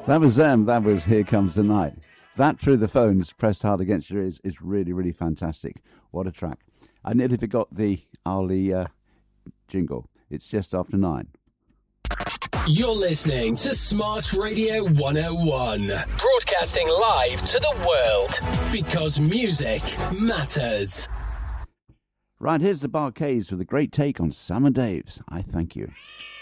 That was them. That was Here Comes the Night. That through the phones, pressed hard against your ears, is really, really fantastic. What a track. I nearly forgot the Ali jingle. It's just after 9. You're listening to Smart Radio 101. Broadcasting live to the world. Because music matters. Right, here's the Bar-Kays with a great take on Summer Days. I thank you.